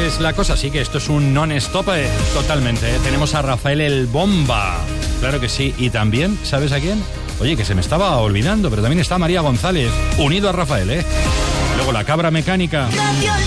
es la cosa, sí que esto es un non-stop totalmente. Tenemos a Rafael el Bomba, claro que sí, y también, ¿sabes a quién? Oye, que se me estaba olvidando, pero también está María González, unido a Rafael, Luego la Cabra Mecánica.